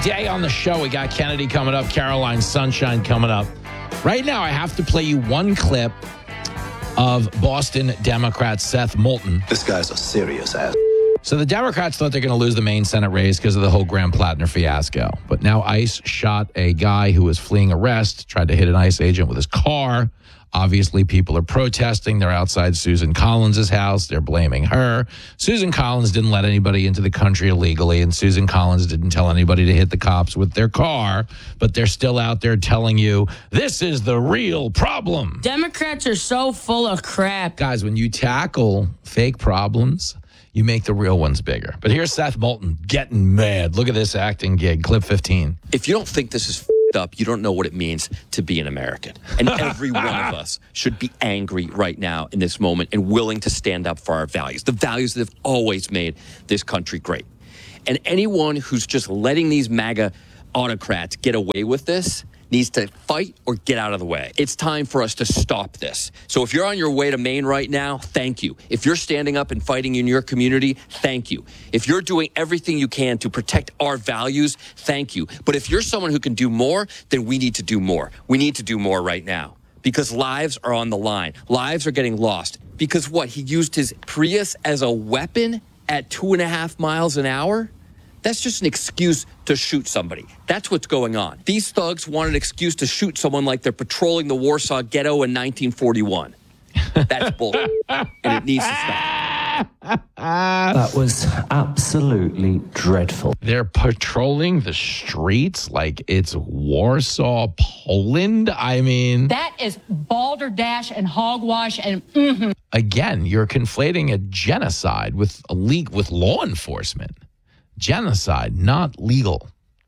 day on the show. We got Kennedy coming up, Caroline Sunshine coming up. Right now, I have to play you one clip of Boston Democrat Seth Moulton. This guy's a serious ass. So the Democrats thought they're going to lose the Maine Senate race because of the whole Graham Plattner fiasco. But now ICE shot a guy who was fleeing arrest, tried to hit an ICE agent with his car. Obviously, people are protesting. They're outside Susan Collins' house. They're blaming her. Susan Collins didn't let anybody into the country illegally, and Susan Collins didn't tell anybody to hit the cops with their car, but they're still out there telling you, this is the real problem. Democrats are so full of crap. Guys, when you tackle fake problems, you make the real ones bigger. But here's Seth Moulton getting mad. Look at this acting gig, clip 15. If you don't think this is up, you don't know what it means to be an American. And every one of us should be angry right now in this moment and willing to stand up for our values, the values that have always made this country great. And anyone who's just letting these MAGA autocrats get away with this needs to fight or get out of the way. It's time for us to stop this. So if you're on your way to Maine right now, thank you. If you're standing up and fighting in your community, thank you. If you're doing everything you can to protect our values, thank you. But if you're someone who can do more, then we need to do more. We need to do more right now because lives are on the line. Lives are getting lost. Because what? He used his Prius as a weapon at 2.5 miles an hour? That's just an excuse to shoot somebody. That's what's going on. These thugs want an excuse to shoot someone like they're patrolling the Warsaw Ghetto in 1941. That's bullshit, and it needs to stop. That was absolutely dreadful. They're patrolling the streets like it's Warsaw, Poland. I mean, That is balderdash and hogwash and Again, you're conflating a genocide with law enforcement. Genocide, not legal.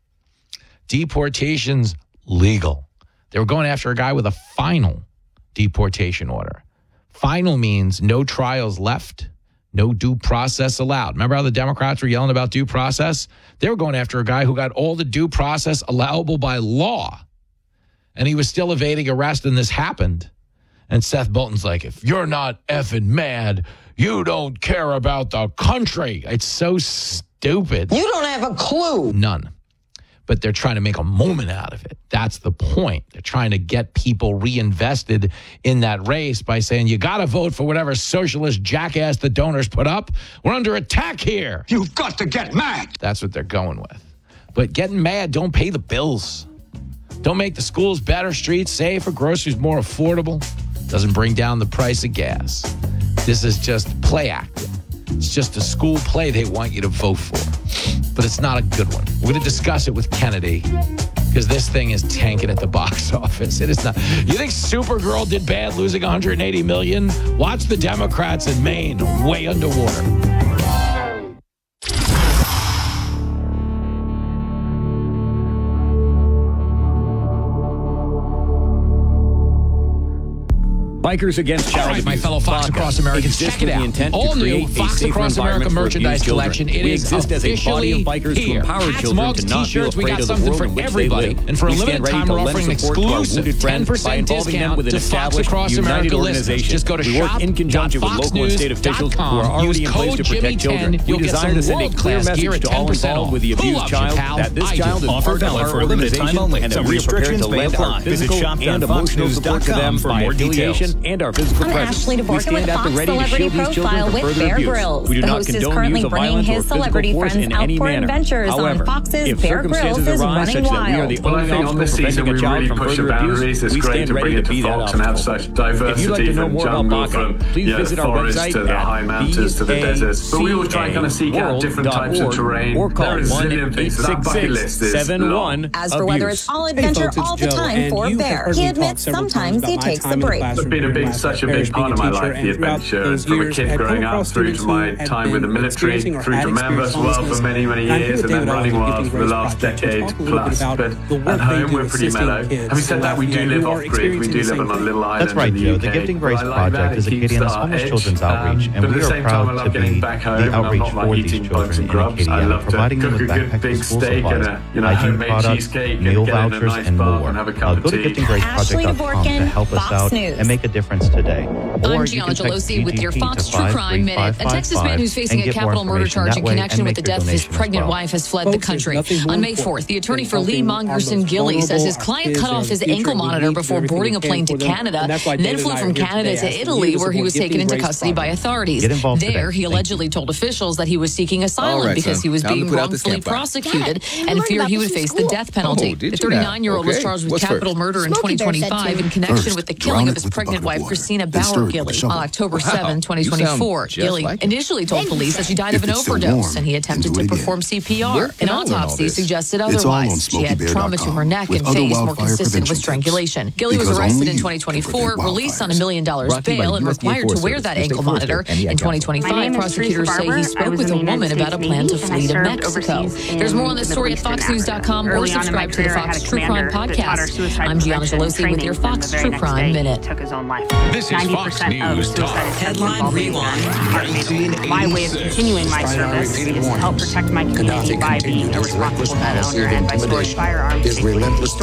Deportation's legal. They were going after a guy with a final deportation order. Final means no trials left, no due process allowed. Remember how the Democrats were yelling about due process? They were going after a guy who got all the due process allowable by law. And he was still evading arrest, and this happened. And Seth Moulton's like, if you're not effing mad, you don't care about the country. It's so stupid. You don't have a clue. None. But they're trying to make a moment out of it. That's the point. They're trying to get people reinvested in that race by saying, you got to vote for whatever socialist jackass the donors put up. We're under attack here. You've got to get mad. That's what they're going with. But getting mad don't pay the bills. Don't make the schools better, streets safer, groceries more affordable. Doesn't bring down the price of gas. This is just play acting. It's just a school play they want you to vote for. But it's not a good one. We're going to discuss it with Kennedy because this thing is tanking at the box office. It is not. You think Supergirl did bad losing $180 million? Watch the Democrats in Maine way underwater. Bikers Against Child All right, my Abuse fellow Fox podcast Across Americans, exists check it with the out. intent to All new create a Fox safer Across America environment for merchandise abused children. collection. It We is exist as a body of officially bikers here. to empower Hats, children mugs, to not be t-shirts, we afraid got of the something world for in which they everybody. live. And for a We stand limited ready time, to we're lend offering an support to our exclusive wounded friends by 10% involving them discount with an to Fox established, Across united America listeners. organization. Just go to We work in conjunction with local and state officials who are already in place to protect children. We desire to send a clear message to all involved with the abused child that this child is part of our organization and that we are prepared to lend our physical and emotional support to them for more affiliation and our physical I'm presence. Ashley We DeBorka stand with at Fox the ready to Celebrity shield these children Profile from with further Bear abuse. Grylls. We do The not host is condone currently use of bringing violence or his physical celebrity force friends in out any for manner. adventures on However, Fox's if Bear Grylls circumstances is arise Running such that we are Wild. the Well, I only think on obstacle this season preventing we a child really from push the further boundaries. abuse, It's we great stand to bring ready it to to be that Fox and have obstacle. such diversity If you'd like to know from more about jungle, BACA, from please visit our forest website to the high mountains to the deserts. But we always try and kind of seek out different types of terrain. Or call There are a zillion things. That bucket list is long. As for whether it's all adventure all the time for Bear, he admits sometimes he takes a break. It's been such a big part of my life, the adventures, from a kid growing up through to my time with the military, through to Mammoth World for many, many years, and then Running Wild for the last decade plus. But at home, we're pretty mellow. Having said that, we do live off-grid. We do live on a little island. That's right, in the Joe. UK. The Gifting Grace I like Project is It keeps Acadiana's our homeless edge. children's outreach, and But at we the are same time, I proud love to getting be back home, the and I'm outreach not like for these eating bugs children and in grubs. I Acadiana, love to providing them cook with a good backpacks big to school steak and supplies, a hygiene homemade products, cheesecake, meal and get in a vouchers, nice and bath more. and have a cup Go of to tea. Ashley giftinggraceproject.com to DeBorkin, help us Fox out News. and make a difference today. I'm Gianna Gelosi with your Fox True Crime Minute. A Texas man who's facing a capital murder charge in connection with the death of his pregnant wife has fled the country. On May 4th, the attorney for Lee Mongerson Gilley says his client cut off his ankle monitor before boarding a plane to Canada, then flew from Canada to Italy, where he was taken into custody by authorities. There, he allegedly told officials that he was seeking asylum because he was being wrongfully prosecuted and feared he would face the death penalty. The 39-year-old was charged with capital murder in 2025 in connection with the killing of his pregnant wife, Christina Bauer Gilley, on October 7, 2024. Gilley initially told police that she died of an overdose and he attempted to perform CPR. An autopsy suggested otherwise. She had trauma to her neck and face more consistent with strangulation. Gilley was arrested in 2024, released on $1 million bail, and required to wear that ankle monitor. In 2025, prosecutors say he spoke with a woman about a plan to flee to Mexico. There's more on this story at foxnews.com or subscribe to the Fox True Crime podcast. I'm Gianna Gelosi with your Fox True Crime Minute. This is Fox News Talk. Headline Rewind. My way of continuing my service is to help protect my community by being a responsible gun owner and by storing firearms.